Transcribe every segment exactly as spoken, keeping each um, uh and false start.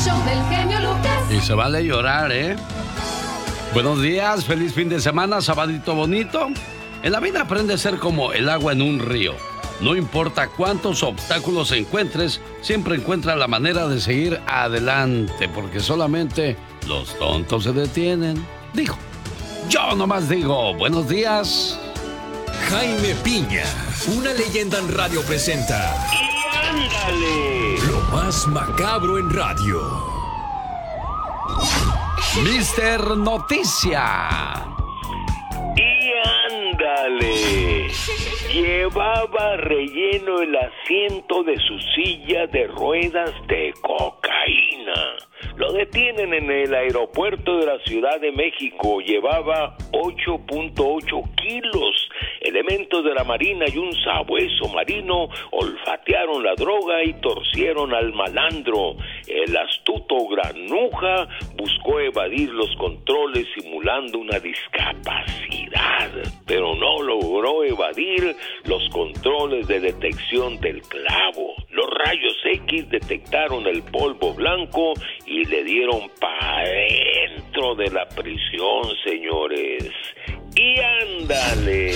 show del genio Lucas. Y se vale llorar, ¿eh? Buenos días, feliz fin de semana, sabadito bonito. En la vida aprende a ser como el agua en un río. No importa cuántos obstáculos encuentres, siempre encuentra la manera de seguir adelante, porque solamente los tontos se detienen. Digo, yo nomás digo, buenos días. Jaime Piña, una leyenda en radio presenta. ¡Y ándale! Lo más macabro en radio. mister Noticia. ¡Y ándale! Llevaba relleno el asiento de su silla de ruedas de cocaína. Lo detienen en el aeropuerto de la Ciudad de México. Llevaba ocho punto ocho kilos. Elementos de la Marina y un sabueso marino olfatearon la droga y torcieron al malandro. El astuto granuja buscó evadir los controles simulando una discapacidad, pero no logró evadir los controles de detección del clavo. Los rayos X detectaron el polvo blanco y le dieron para dentro de la prisión, señores. Y ándale.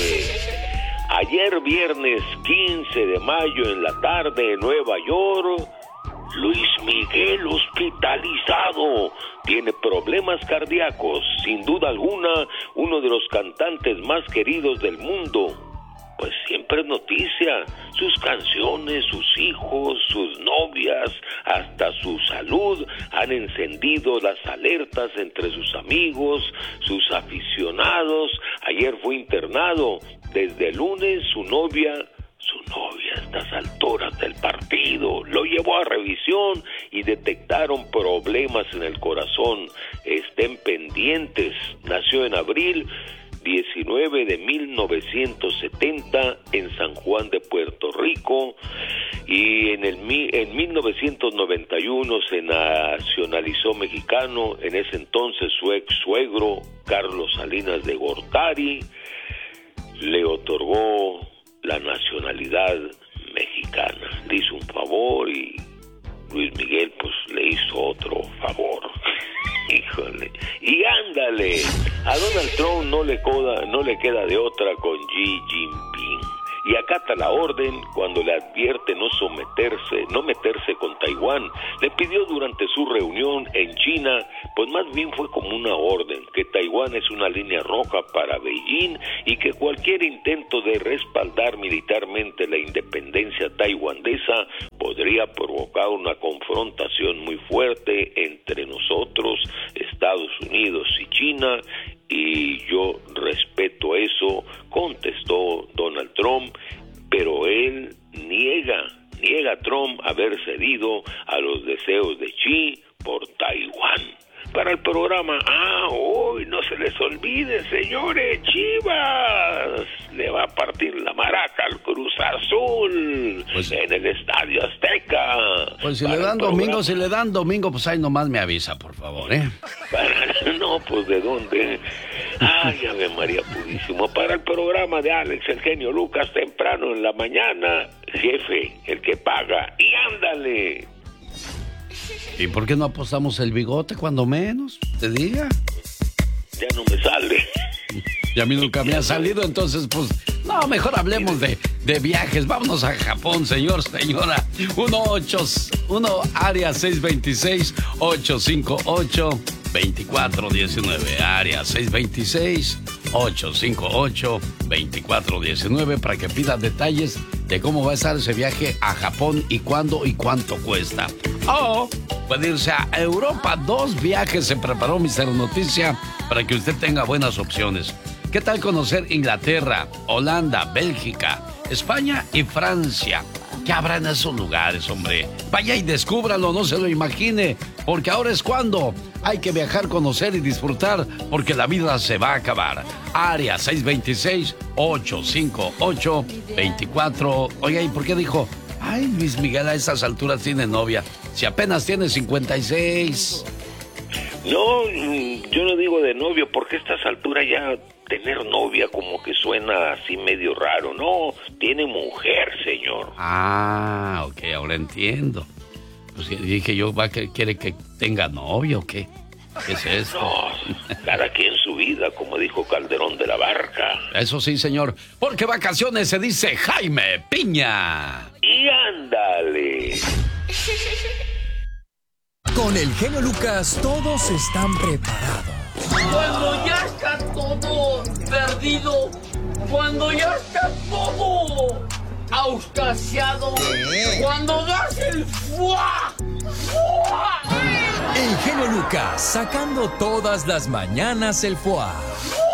Ayer viernes quince de mayo en la tarde en Nueva York, Luis Miguel hospitalizado. Tiene problemas cardíacos. Sin duda alguna, uno de los cantantes más queridos del mundo. Pues siempre es noticia. Sus canciones, sus hijos, sus novias, hasta su salud han encendido las alertas entre sus amigos, sus aficionados. Ayer fue internado. Desde el lunes su novia, su novia a estas alturas del partido, lo llevó a revisión y detectaron problemas en el corazón. Estén pendientes. Nació en abril diecinueve de mil novecientos setenta en San Juan de Puerto Rico, y en el en mil novecientos noventa y uno se nacionalizó mexicano. En ese entonces su ex suegro Carlos Salinas de Gortari le otorgó la nacionalidad mexicana. Le hizo un favor y Luis Miguel pues le hizo otro favor. Híjole. Y ándale, a Donald Trump no le, coda, no le queda de otra con Xi Jinping. Y acata la orden cuando le advierte no someterse, no meterse con Taiwán. Le pidió durante su reunión en China, pues más bien fue como una orden, que Taiwán es una línea roja para Beijing y que cualquier intento de respaldar militarmente la independencia taiwanesa podría provocar una confrontación muy fuerte entre nosotros, Estados Unidos y China. Y yo respeto eso, contestó Donald Trump, pero él niega, niega a Trump haber cedido a los deseos de Xi por Taiwán. Para el programa, ah, hoy no se les olvide, señores, Chivas le va a partir la maraca al Cruz Azul, pues, en el Estadio Azteca. Pues si Para le dan domingo, si le dan domingo, pues ahí nomás me avisa, por favor, ¿eh? Para, no, pues ¿de dónde? Ay, Ave María Purísimo. Para el programa de Alex, el genio Lucas, temprano en la mañana, jefe, el que paga, y ándale. ¿Y por qué no apostamos el bigote cuando menos? Te diga. Ya no me sale. Y a mí nunca me ha salido, entonces pues, no, mejor hablemos de, de viajes. Vámonos a Japón, señor, señora. uno ocho uno área seis dos seis, ocho cinco ocho, dos cuatro uno nueve. Área seis dos seis, ocho cinco ocho, dos cuatro uno nueve para que pida detalles de cómo va a estar ese viaje a Japón y cuándo y cuánto cuesta. O puede irse a Europa. Dos viajes se preparó mister Noticia para que usted tenga buenas opciones. ¿Qué tal conocer Inglaterra, Holanda, Bélgica, España y Francia? ¿Qué habrá en esos lugares, hombre? Vaya y descúbralo, no se lo imagine, porque ahora es cuando hay que viajar, conocer y disfrutar, porque la vida se va a acabar. Área seis dos seis, ocho cinco ocho, dos cuatro. Oiga, ¿y por qué dijo? Ay, Luis Miguel a esas alturas tiene novia, si apenas tiene cincuenta y seis. No, yo no digo de novio, porque a estas alturas ya tener novia como que suena así medio raro. No, tiene mujer, señor. Ah, ok, ahora entiendo. Pues dije yo, ¿va que quiere que tenga novio o qué? ¿Qué es esto? No, cada quien su vida, como dijo Calderón de la Barca. Eso sí, señor, porque vacaciones se dice Jaime Piña. Y ándale. Con el genio Lucas todos están preparados. Cuando ya está todo perdido, cuando ya está todo auscasiado, cuando das el fuá, fuá. El genio Lucas sacando todas las mañanas el foie.